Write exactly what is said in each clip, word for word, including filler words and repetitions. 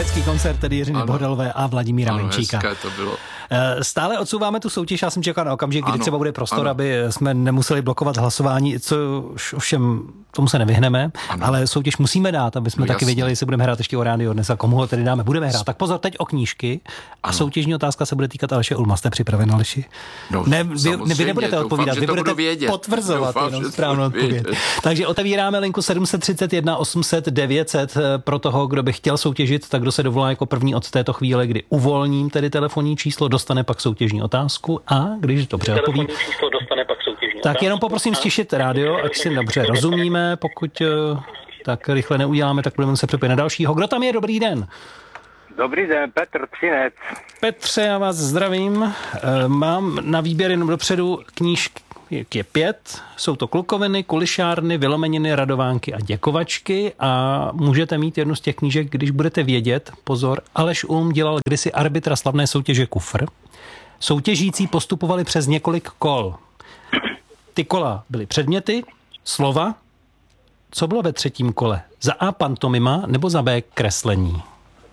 herecký koncert tedy Jiřiny Bohdalové a Vladimíra ano, Menčíka. Hezké to bylo. Stále odsouváme tu soutěž, já jsem čekal na okamžik, kdy ano, třeba bude prostor, ano. aby jsme nemuseli blokovat hlasování, co ovšem tomu se nevyhneme, ano. Ale soutěž musíme dát, aby jsme no, taky jasně. věděli, jestli budeme hrát ještě o rádio dnes a komu ho tedy dáme. Budeme hrát. Tak pozor, teď o knížky a ano. Soutěžní otázka se bude týkat Aleše Ulma. Jste připraven, Aleši? No, ne, vy, ne, vy nebudete doufám, odpovídat, vy budete potvrzovat doufám, jenom správnou odpověď. Takže otevíráme linku sedm set třicet jedna osm set devět set pro toho, kdo by chtěl soutěžit, tak kdo se dovolá jako první od této chvíle, kdy uvolním tedy telefonní číslo, dostane pak soutěžní otázku a když dobře odpoví, tak jenom poprosím stišit rádio, ať si dobře rozumíme, pokud tak rychle neuděláme, tak budeme se přepojit na dalšího. Kdo tam je? Dobrý den. Dobrý den, Petr Třinec. Petře, já vás zdravím. Mám na výběr jenom dopředu knížky, je pět. Jsou to klukoviny, kulišárny, vylomeniny, radovánky a děkovačky a můžete mít jednu z těch knížek, když budete vědět. Pozor, Aleš Ulm dělal kdysi arbitra slavné soutěže Kufr. Soutěžící postupovali přes několik kol. Ty kola byly předměty, slova. Co bylo ve třetím kole? Za A pantomima nebo za B kreslení?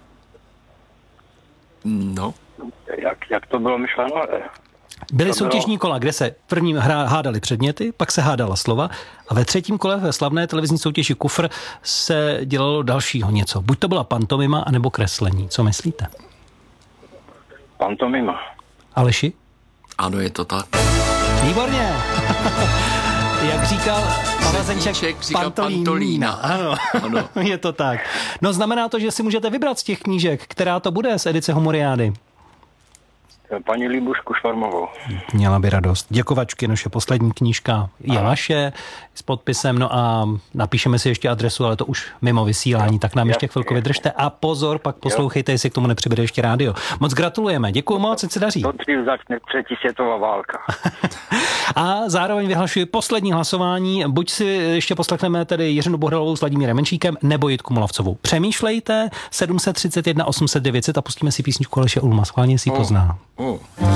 No. Jak, jak to bylo myšleno? Byly to soutěžní bylo... kola, kde se v prvním hra, hádali předměty, pak se hádala slova a ve třetím kole ve slavné televizní soutěži Kufr se dělalo dalšího něco. Buď to byla pantomima, anebo kreslení. Co myslíte? Pantomima. Aleši? Ano, je to tak. Výborně! Jak říkal Pavel Zeníček, pantolína. Ano, ano. Je to tak. No znamená to, že si můžete vybrat z těch knížek, která to bude z edice Humoriády. Paní Líbušku Švarmovou. Měla by radost. Děkovačky, naše poslední knížka je vaše s podpisem, no a napíšeme si ještě adresu, ale to už mimo vysílání, jo, tak nám ještě chvilku vydržte a pozor, pak poslouchejte, jo. Jestli k tomu nepřibude ještě rádio. Moc gratulujeme, děkuju moc, ať se daří. To dřív začne třetí světová válka. A zároveň vyhlašuji poslední hlasování, buď si ještě poslechneme tedy Jiřinu Bohdalovou s Vladimírem Menčíkem, nebo Jitku Molavcovou. Přemýšlejte, sedm set třicet jedna osm set devět set a pustíme si písničku Aleše Ulma, schválně si ji pozná. Oh.